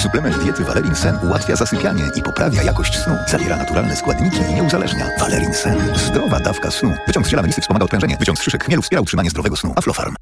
Suplement diety Valerin Sen ułatwia zasypianie i poprawia jakość snu. Zawiera naturalne składniki i nie uzależnia. Valerin Sen. Zdrowa dawka snu. Wyciąg z ziela melisy wspomaga odprężenie. Wyciąg z szyszek chmielu wspiera utrzymanie zdrowego snu. Aflofarm.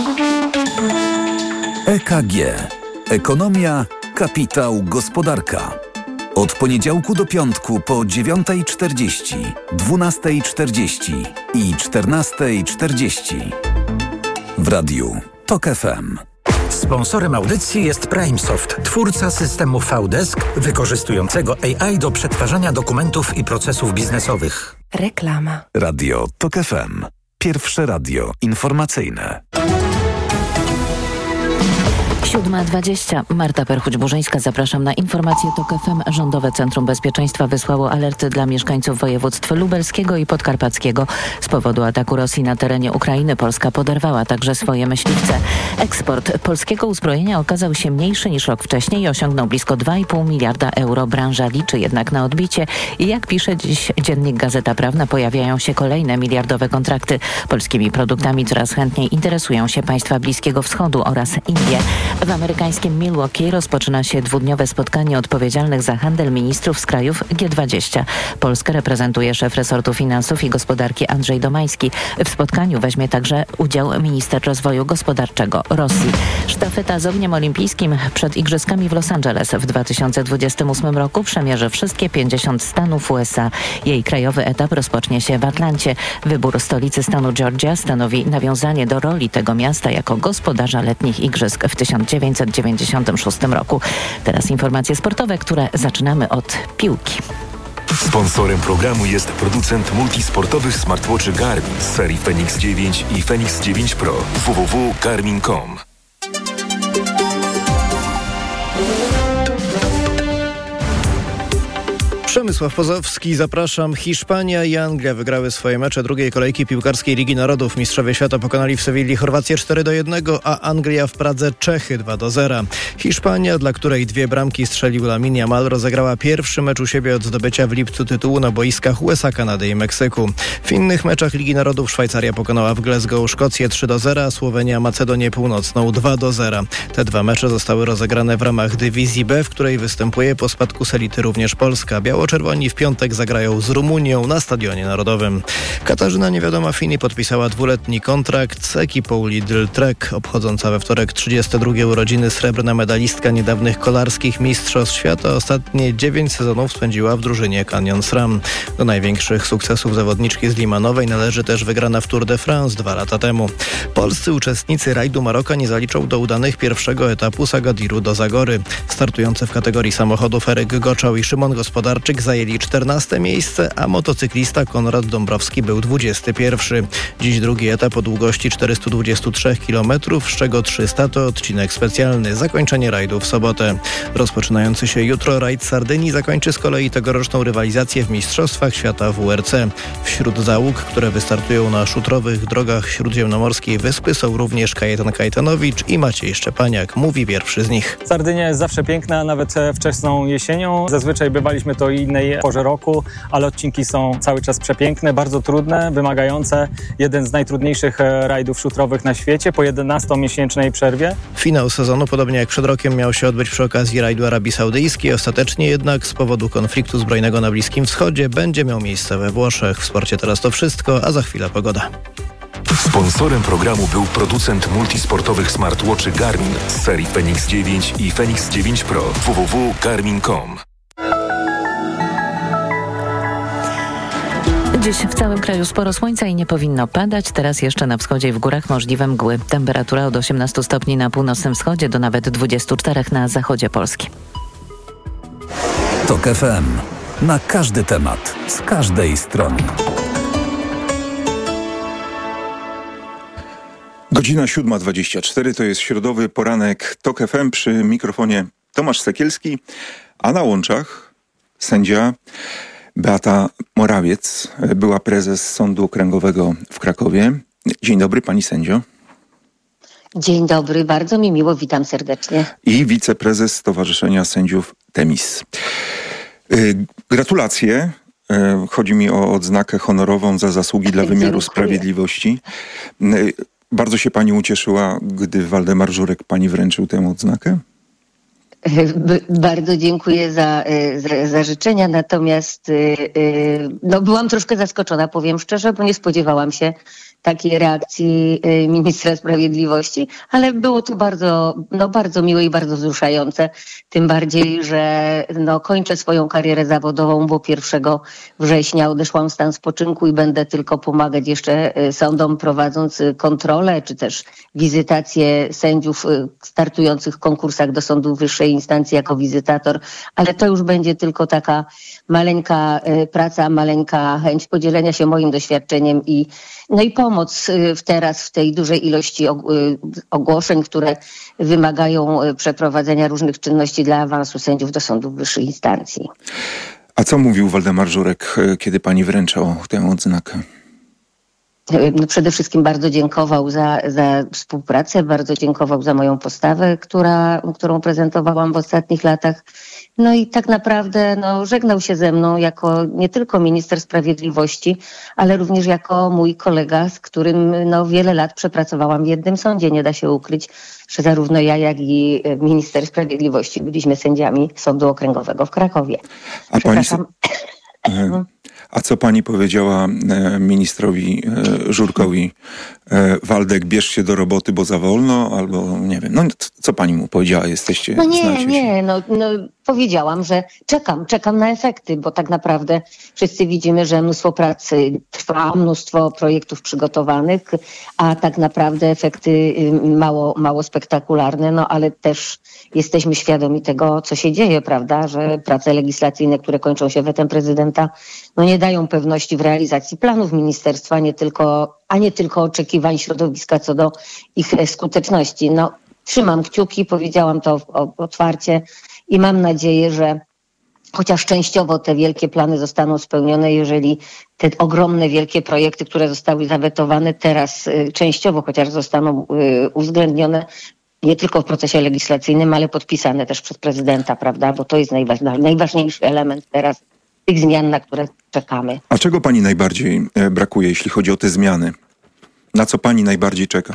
EKG. Ekonomia, kapitał, gospodarka. Od poniedziałku do piątku po 9:40, 12:40 i 14:40. W radiu TOK FM. Sponsorem audycji jest PrimeSoft, twórca systemu VDesk wykorzystującego AI do przetwarzania dokumentów i procesów biznesowych. Reklama. Radio TOK FM. Pierwsze radio informacyjne. 7:20. Marta Perchuć-Burzyńska, zapraszam na informacje TOK FM. Rządowe Centrum Bezpieczeństwa wysłało alerty dla mieszkańców województw lubelskiego i podkarpackiego. Z powodu ataku Rosji na terenie Ukrainy Polska poderwała także swoje myśliwce. Eksport polskiego uzbrojenia okazał się mniejszy niż rok wcześniej i osiągnął blisko 2,5 miliarda euro. Branża liczy jednak na odbicie i jak pisze dziś dziennik Gazeta Prawna, pojawiają się kolejne miliardowe kontrakty. Polskimi produktami coraz chętniej interesują się państwa Bliskiego Wschodu oraz Indie. W amerykańskim Milwaukee rozpoczyna się dwudniowe spotkanie odpowiedzialnych za handel ministrów z krajów G20. Polskę reprezentuje szef resortu finansów i gospodarki Andrzej Domański. W spotkaniu weźmie także udział minister rozwoju gospodarczego Rosji. Sztafeta z ogniem olimpijskim przed Igrzyskami w Los Angeles w 2028 roku przemierzy wszystkie 50 stanów USA. Jej krajowy etap rozpocznie się w Atlancie. Wybór stolicy stanu Georgia stanowi nawiązanie do roli tego miasta jako gospodarza letnich igrzysk w 1996 roku. Teraz informacje sportowe, które zaczynamy od piłki. Sponsorem programu jest producent multisportowych smartwatchy Garmin z serii Fenix 9 i Fenix 9 Pro. www.garmin.com. Przemysław Pozowski, zapraszam. Hiszpania i Anglia wygrały swoje mecze drugiej kolejki piłkarskiej Ligi Narodów. Mistrzowie świata pokonali w Sewilli Chorwację 4-1, a Anglia w Pradze Czechy 2-0. Hiszpania, dla której 2 bramki strzelił Lamine Yamal, rozegrała pierwszy mecz u siebie od zdobycia w lipcu tytułu na boiskach USA, Kanady i Meksyku. W innych meczach Ligi Narodów Szwajcaria pokonała w Glasgow Szkocję 3-0, a Słowenia Macedonię Północną 2-0. Te 2 mecze zostały rozegrane w ramach dywizji B, w której występuje po spadku z elity również Polska. Biało-czerwoni w piątek zagrają z Rumunią na Stadionie Narodowym. Katarzyna Niewiadoma-Fini podpisała 2-letni kontrakt z ekipą Lidl Trek. Obchodząca we wtorek 32 urodziny srebrna medalistka niedawnych kolarskich mistrzostw świata ostatnie 9 sezonów spędziła w drużynie Canyon SRAM. Do największych sukcesów zawodniczki z Limanowej należy też wygrana w Tour de France 2 lata temu. Polscy uczestnicy rajdu Maroka nie zaliczą do udanych pierwszego etapu z Agadiru do Zagory. Startujące w kategorii samochodów Eryk Goczał i Szymon Gospodarczyk zajęli 14 miejsce, a motocyklista Konrad Dąbrowski był 21. Dziś drugi etap o długości 423 km, z czego 300 to odcinek specjalny. Zakończenie rajdu w sobotę. Rozpoczynający się jutro rajd Sardynii zakończy z kolei tegoroczną rywalizację w Mistrzostwach Świata WRC. Wśród załóg, które wystartują na szutrowych drogach śródziemnomorskiej wyspy, są również Kajetan Kajtanowicz i Maciej Szczepaniak. Mówi pierwszy z nich. Sardynia jest zawsze piękna, nawet wczesną jesienią. Zazwyczaj bywaliśmy to i innej porze roku, ale odcinki są cały czas przepiękne, bardzo trudne, wymagające. Jeden z najtrudniejszych rajdów szutrowych na świecie po 11-miesięcznej przerwie. Finał sezonu, podobnie jak przed rokiem, miał się odbyć przy okazji rajdu Arabii Saudyjskiej. Ostatecznie jednak z powodu konfliktu zbrojnego na Bliskim Wschodzie będzie miał miejsce we Włoszech. W sporcie teraz to wszystko, a za chwilę pogoda. Sponsorem programu był producent multisportowych smartwatchy Garmin z serii Fenix 9 i Fenix 9 Pro. www.garmin.com. Dziś w całym kraju sporo słońca i nie powinno padać. Teraz jeszcze na wschodzie i w górach możliwe mgły. Temperatura od 18 stopni na północnym wschodzie do nawet 24 na zachodzie Polski. TOK FM. Na każdy temat, z każdej strony. Godzina 7:24, to jest środowy poranek TOK FM, przy mikrofonie Tomasz Sekielski, a na łączach sędzia Beata Morawiec, była prezes Sądu Okręgowego w Krakowie. Dzień dobry, pani sędzio. Dzień dobry, bardzo mi miło, witam serdecznie. I wiceprezes Stowarzyszenia Sędziów Temis. Gratulacje. Chodzi mi o odznakę honorową za zasługi dla wymiaru sprawiedliwości. Bardzo się pani ucieszyła, gdy Waldemar Żurek pani wręczył tę odznakę? Bardzo dziękuję za życzenia, natomiast byłam troszkę zaskoczona, powiem szczerze, bo nie spodziewałam się takiej reakcji ministra sprawiedliwości, ale było to bardzo miłe i bardzo wzruszające. Tym bardziej, że kończę swoją karierę zawodową, bo 1 września odeszłam w stan spoczynku i będę tylko pomagać jeszcze sądom, prowadząc kontrolę, czy też wizytację sędziów startujących w konkursach do sądu wyższej instancji jako wizytator, ale to już będzie tylko taka maleńka praca, maleńka chęć podzielenia się moim doświadczeniem i pomoc teraz w tej dużej ilości ogłoszeń, które wymagają przeprowadzenia różnych czynności dla awansu sędziów do sądów wyższej instancji. A co mówił Waldemar Żurek, kiedy pani wręczał tę odznakę? Przede wszystkim bardzo dziękował za współpracę, bardzo dziękował za moją postawę, którą prezentowałam w ostatnich latach. I tak naprawdę żegnał się ze mną jako nie tylko minister sprawiedliwości, ale również jako mój kolega, z którym wiele lat przepracowałam w jednym sądzie. Nie da się ukryć, że zarówno ja, jak i minister sprawiedliwości byliśmy sędziami Sądu Okręgowego w Krakowie. A co pani powiedziała ministrowi Żurkowi? Waldek, bierz się do roboty, bo za wolno, albo nie wiem. Co pani mu powiedziała? Jesteście... Powiedziałam, że czekam na efekty, bo tak naprawdę wszyscy widzimy, że mnóstwo pracy trwa, mnóstwo projektów przygotowanych, a tak naprawdę efekty mało spektakularne, ale też jesteśmy świadomi tego, co się dzieje, prawda, że prace legislacyjne, które kończą się wetem prezydenta, nie dają pewności w realizacji planów ministerstwa, a nie tylko oczekiwań środowiska co do ich skuteczności. Trzymam kciuki, powiedziałam to otwarcie i mam nadzieję, że chociaż częściowo te wielkie plany zostaną spełnione, jeżeli te ogromne, wielkie projekty, które zostały zawetowane, teraz częściowo chociaż zostaną uwzględnione nie tylko w procesie legislacyjnym, ale podpisane też przez prezydenta, prawda? Bo to jest najważniejszy element teraz tych zmian, na które czekamy. A czego pani najbardziej brakuje, jeśli chodzi o te zmiany? Na co pani najbardziej czeka?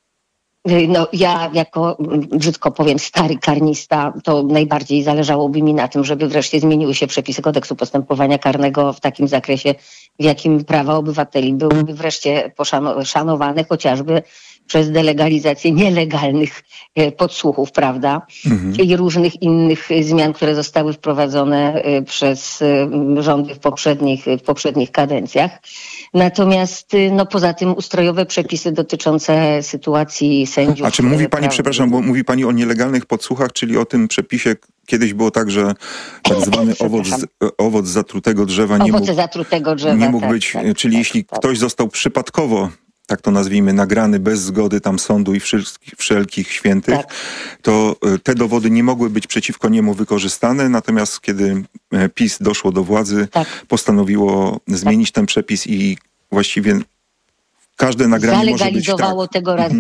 Ja jako, brzydko powiem, stary karnista, to najbardziej zależałoby mi na tym, żeby wreszcie zmieniły się przepisy Kodeksu Postępowania Karnego w takim zakresie, w jakim prawa obywateli byłyby wreszcie szanowane, chociażby przez delegalizację nielegalnych podsłuchów, prawda? I różnych innych zmian, które zostały wprowadzone przez rządy w poprzednich kadencjach. Natomiast poza tym ustrojowe przepisy dotyczące sytuacji sędziów. A czy mówi pani, przepraszam, bo mówi pani o nielegalnych podsłuchach, czyli o tym przepisie, kiedyś było tak, że tak zwany owoc zatrutego drzewa nie mógł być, czyli jeśli ktoś został przypadkowo, tak to nazwijmy, nagrany bez zgody tam sądu i wszelkich świętych, to te dowody nie mogły być przeciwko niemu wykorzystane, natomiast kiedy PiS doszło do władzy, postanowiło zmienić ten przepis i właściwie każde nagranie może być... Zalegalizowało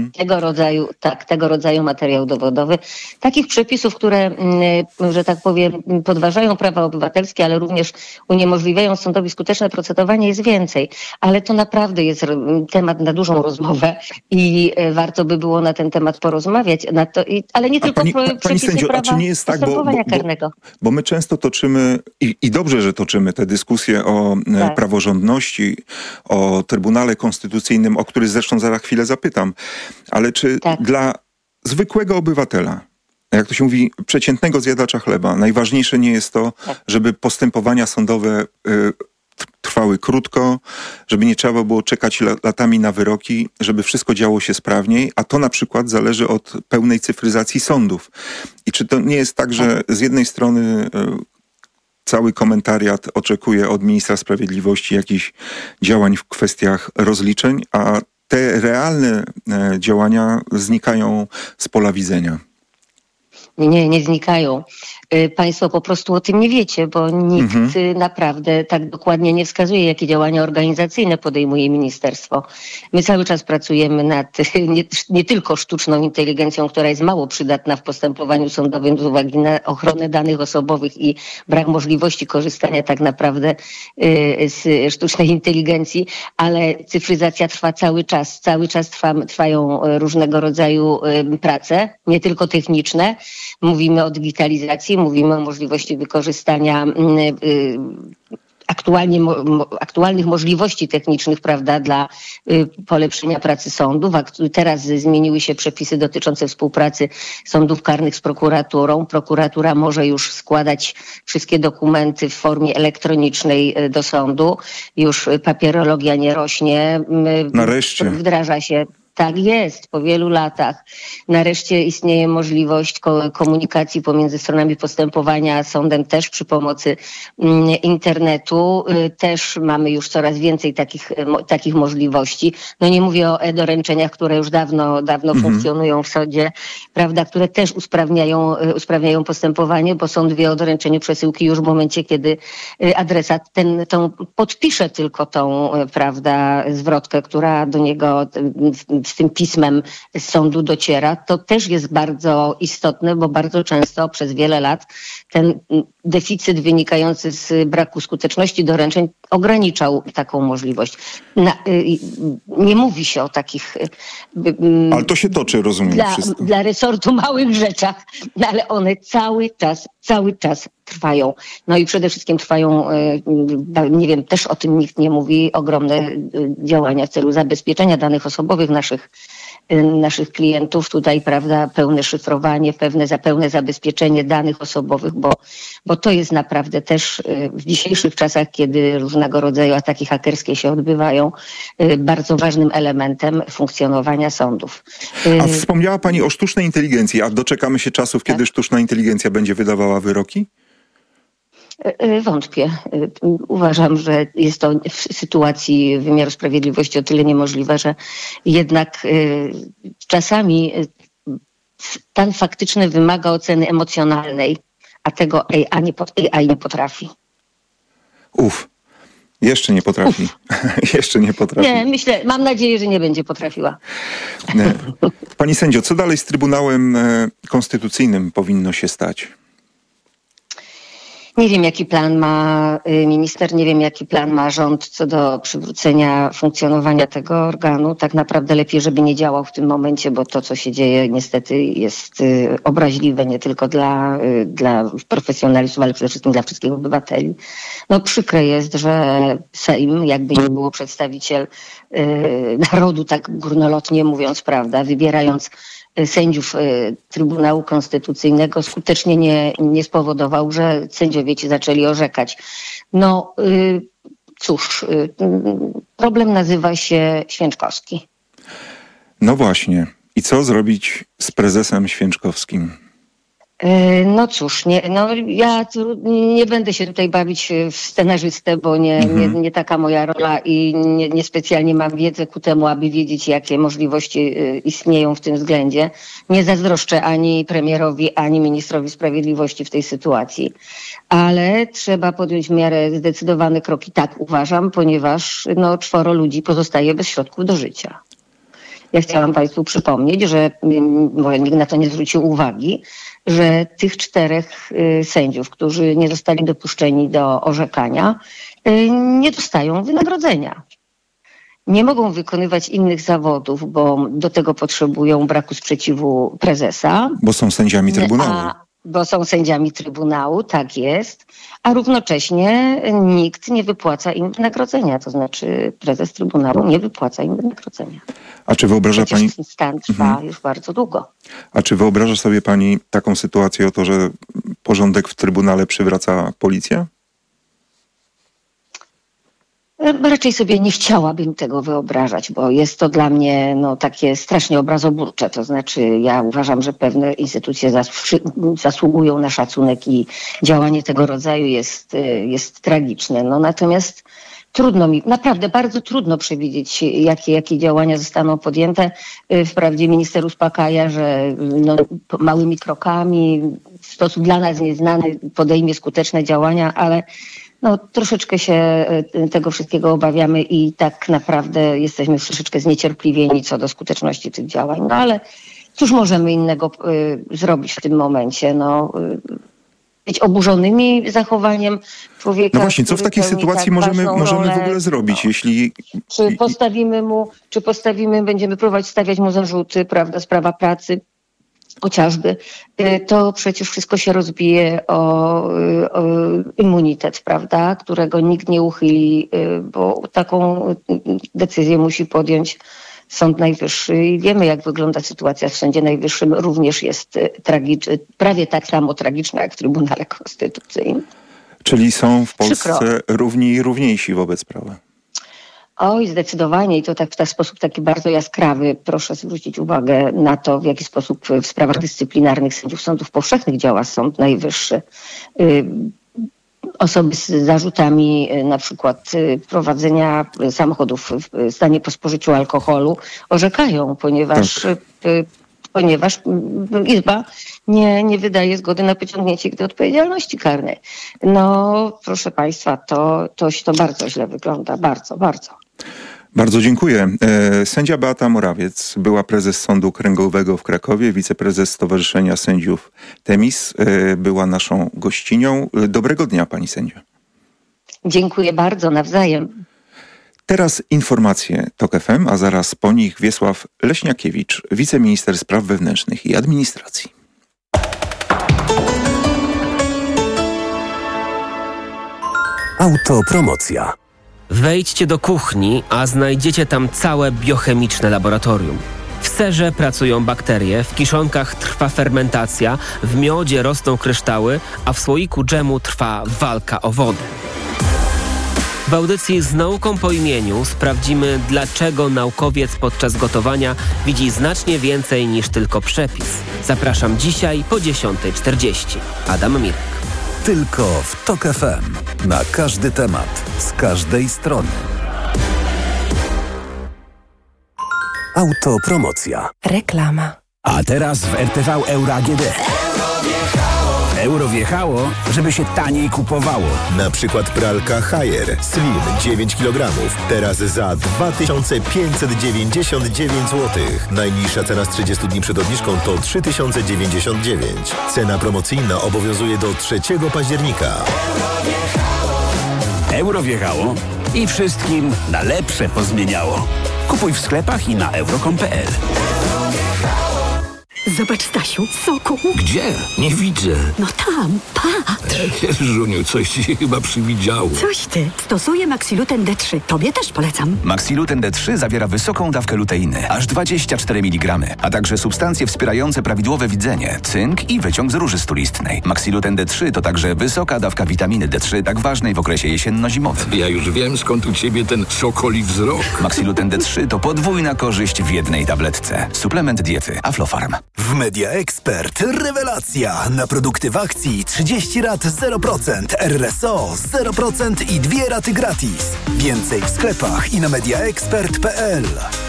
tego rodzaju materiał dowodowy. Takich przepisów, które, że tak powiem, podważają prawa obywatelskie, ale również uniemożliwiają sądowi skuteczne procedowanie, jest więcej. Ale to naprawdę jest temat na dużą rozmowę i warto by było na ten temat porozmawiać. Ale nie tylko przepisy sędzio, prawa czy nie jest tak, karnego. Bo my często toczymy, i dobrze, że toczymy te dyskusje o praworządności, o Trybunale Konstytucyjnym, o który zresztą za chwilę zapytam. Ale czy dla zwykłego obywatela, jak to się mówi, przeciętnego zjadacza chleba, najważniejsze nie jest to, żeby postępowania sądowe trwały krótko, żeby nie trzeba było czekać latami na wyroki, żeby wszystko działo się sprawniej, a to na przykład zależy od pełnej cyfryzacji sądów. I czy to nie jest tak, że z jednej strony cały komentariat oczekuje od ministra sprawiedliwości jakichś działań w kwestiach rozliczeń, a te realne działania znikają z pola widzenia? Nie znikają. Państwo po prostu o tym nie wiecie, bo nikt naprawdę tak dokładnie nie wskazuje, jakie działania organizacyjne podejmuje ministerstwo. My cały czas pracujemy nad nie tylko sztuczną inteligencją, która jest mało przydatna w postępowaniu sądowym z uwagi na ochronę danych osobowych i brak możliwości korzystania tak naprawdę z sztucznej inteligencji, ale cyfryzacja trwa cały czas. Cały czas trwają różnego rodzaju prace, nie tylko techniczne. mówimy o digitalizacji, mówimy o możliwości wykorzystania aktualnych możliwości technicznych, prawda, dla polepszenia pracy sądów. Teraz zmieniły się przepisy dotyczące współpracy sądów karnych z prokuraturą. Prokuratura może już składać wszystkie dokumenty w formie elektronicznej do sądu. Już papierologia nie rośnie. Nareszcie. Wdraża się. Tak jest, po wielu latach. Nareszcie istnieje możliwość komunikacji pomiędzy stronami postępowania a sądem też przy pomocy internetu. Też mamy już coraz więcej takich możliwości. No nie mówię o e-doręczeniach, które już dawno funkcjonują w sądzie, prawda, które też usprawniają postępowanie, bo sąd wie o doręczeniu przesyłki już w momencie, kiedy adresat podpisze tylko tą, prawda, zwrotkę, która do niego z tym pismem z sądu dociera. To też jest bardzo istotne, bo bardzo często przez wiele lat ten deficyt wynikający z braku skuteczności doręczeń ograniczał taką możliwość. Nie mówi się o takich... Ale to się toczy, rozumiem wszystko. Dla resortu małych rzeczach, ale one cały czas trwają. No i przede wszystkim trwają, nie wiem, też o tym nikt nie mówi, ogromne działania w celu zabezpieczenia danych osobowych naszych klientów. Tutaj, prawda, pełne szyfrowanie, pełne zabezpieczenie danych osobowych, bo to jest naprawdę też w dzisiejszych czasach, kiedy różnego rodzaju ataki hakerskie się odbywają, bardzo ważnym elementem funkcjonowania sądów. A wspomniała Pani o sztucznej inteligencji, a doczekamy się czasów, kiedy sztuczna inteligencja będzie wydawała wyroki? Wątpię. Uważam, że jest to w sytuacji wymiaru sprawiedliwości o tyle niemożliwe, że jednak czasami stan faktyczny wymaga oceny emocjonalnej, a tego AI nie potrafi. Jeszcze nie potrafi. Jeszcze nie potrafi. Nie, mam nadzieję, że nie będzie potrafiła. Pani sędzio, co dalej z Trybunałem Konstytucyjnym powinno się stać? Nie wiem, jaki plan ma minister, nie wiem, jaki plan ma rząd co do przywrócenia funkcjonowania tego organu. Tak naprawdę lepiej, żeby nie działał w tym momencie, bo to, co się dzieje, niestety jest obraźliwe nie tylko dla profesjonalistów, ale przede wszystkim dla wszystkich obywateli. No przykre jest, że Sejm, jakby nie było przedstawiciel narodu, tak górnolotnie mówiąc, prawda, wybierając sędziów Trybunału Konstytucyjnego, skutecznie nie spowodował, że sędziowie ci zaczęli orzekać. No cóż, problem nazywa się Święczkowski. No właśnie. I co zrobić z prezesem Święczkowskim? No cóż, ja nie będę się tutaj bawić w scenarzystę, bo nie taka moja rola i niespecjalnie mam wiedzę ku temu, aby wiedzieć, jakie możliwości istnieją w tym względzie. Nie zazdroszczę ani premierowi, ani ministrowi sprawiedliwości w tej sytuacji, ale trzeba podjąć w miarę zdecydowane kroki, tak uważam, ponieważ 4 ludzi pozostaje bez środków do życia. Ja chciałam Państwu przypomnieć, że, bo nikt na to nie zwrócił uwagi, że tych 4 sędziów, którzy nie zostali dopuszczeni do orzekania, nie dostają wynagrodzenia. Nie mogą wykonywać innych zawodów, bo do tego potrzebują braku sprzeciwu prezesa. Bo są sędziami Trybunału. Bo są sędziami Trybunału, tak jest, a równocześnie nikt nie wypłaca im wynagrodzenia, to znaczy prezes Trybunału nie wypłaca im wynagrodzenia. A czy wyobraża Pani... Stan trwa już bardzo długo. A czy wyobraża sobie Pani taką sytuację o to, że porządek w Trybunale przywraca policja? Raczej sobie nie chciałabym tego wyobrażać, bo jest to dla mnie takie strasznie obrazoburcze. To znaczy ja uważam, że pewne instytucje zasługują na szacunek i działanie tego rodzaju jest tragiczne. Natomiast trudno mi, naprawdę bardzo trudno przewidzieć, jakie działania zostaną podjęte. Wprawdzie minister uspokaja, że małymi krokami w sposób dla nas nieznany podejmie skuteczne działania, ale troszeczkę się tego wszystkiego obawiamy i tak naprawdę jesteśmy troszeczkę zniecierpliwieni co do skuteczności tych działań. Ale cóż możemy innego zrobić w tym momencie? Być oburzonymi zachowaniem człowieka. No właśnie, co w takiej sytuacji możemy w ogóle zrobić, jeśli... Czy będziemy próbować stawiać mu zarzuty, prawda, z prawa pracy, chociażby, to przecież wszystko się rozbije o immunitet, prawda, którego nikt nie uchyli, bo taką decyzję musi podjąć Sąd Najwyższy i wiemy, jak wygląda sytuacja w Sądzie Najwyższym. Również jest prawie tak samo tragiczna jak w Trybunale Konstytucyjnym. Czyli są w Polsce równi i równiejsi wobec prawa. Oj, zdecydowanie i to tak w ten sposób taki bardzo jaskrawy. Proszę zwrócić uwagę na to, w jaki sposób w sprawach dyscyplinarnych sędziów sądów powszechnych działa Sąd Najwyższy. Osoby z zarzutami na przykład prowadzenia samochodów w stanie po spożyciu alkoholu orzekają, ponieważ Izba nie wydaje zgody na pociągnięcie ich do odpowiedzialności karnej. No, proszę Państwa, to bardzo źle wygląda. Bardzo, bardzo. Bardzo dziękuję. Sędzia Beata Morawiec, była prezes Sądu Okręgowego w Krakowie, wiceprezes Stowarzyszenia Sędziów Temis, była naszą gościnią. Dobrego dnia, pani sędzio. Dziękuję bardzo, nawzajem. Teraz informacje TOK FM, a zaraz po nich Wiesław Leśniakiewicz, wiceminister spraw wewnętrznych i administracji. Autopromocja. Wejdźcie do kuchni, a znajdziecie tam całe biochemiczne laboratorium. W serze pracują bakterie, w kiszonkach trwa fermentacja, w miodzie rosną kryształy, a w słoiku dżemu trwa walka o wodę. W audycji Z nauką po imieniu sprawdzimy, dlaczego naukowiec podczas gotowania widzi znacznie więcej niż tylko przepis. Zapraszam dzisiaj po 10:40. Adam Mirek. Tylko w TOK FM. Na każdy temat, z każdej strony. Autopromocja. Reklama. A teraz w RTV Euro AGD. Euro wjechało, żeby się taniej kupowało. Na przykład pralka Haier Slim 9 kg. Teraz za 2599 zł. Najniższa cena z 30 dni przed obniżką to 3099. Cena promocyjna obowiązuje do 3 października. Euro wjechało i wszystkim na lepsze pozmieniało. Kupuj w sklepach i na euro.com.pl. Zobacz, Stasiu, soku. Gdzie? Nie widzę. No tam, patrz. Żuniu, coś ci się chyba przywidziało. Coś ty. Stosuję Maxiluten D3. Tobie też polecam. Maxiluten D3 zawiera wysoką dawkę luteiny, aż 24 mg, a także substancje wspierające prawidłowe widzenie, cynk i wyciąg z róży stulistnej. Maxiluten D3 to także wysoka dawka witaminy D3, tak ważnej w okresie jesienno-zimowym. Ja już wiem, skąd u ciebie ten sokoli wzrok. Maxiluten D3 to podwójna korzyść w jednej tabletce. Suplement diety Aflofarm. W Media Expert rewelacja. Na produkty w akcji 30 rat 0%, RSO 0% i 2 raty gratis. Więcej w sklepach i na mediaexpert.pl.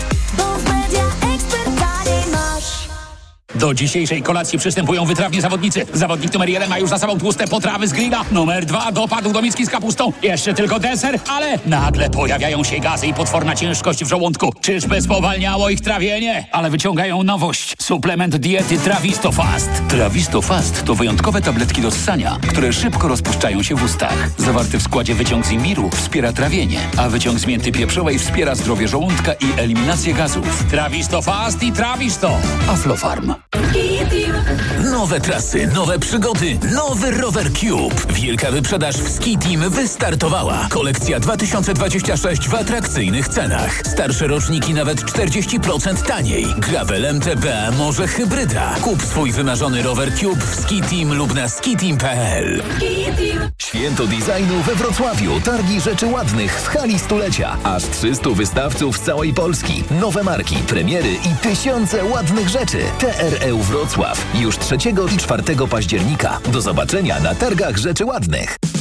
Do dzisiejszej kolacji przystępują wytrawni zawodnicy. Zawodnik numer 1 ma już za sobą tłuste potrawy z grilla. Numer 2 dopadł do miski z kapustą. Jeszcze tylko deser, ale nagle pojawiają się gazy i potworna ciężkość w żołądku. Czyżby spowalniało ich trawienie? Ale wyciągają nowość. Suplement diety Travistofast. Travistofast to wyjątkowe tabletki do ssania, które szybko rozpuszczają się w ustach. Zawarty w składzie wyciąg z imbiru wspiera trawienie, a wyciąg z mięty pieprzowej wspiera zdrowie żołądka i eliminację gazów. Travistofast i Travisto. Aflofarm. Nowe trasy, nowe przygody, nowy Rower Cube. Wielka wyprzedaż w Ski Team wystartowała. Kolekcja 2026 w atrakcyjnych cenach. Starsze roczniki nawet 40% taniej. Gravel MTB, może hybryda. Kup swój wymarzony Rower Cube w Ski Team lub na skiteam.pl. Święto designu we Wrocławiu. Targi rzeczy ładnych w hali stulecia. Aż 300 wystawców z całej Polski. Nowe marki, premiery i tysiące ładnych rzeczy. TRE Wrocław. Już 3 i 4 października. Do zobaczenia na targach rzeczy ładnych.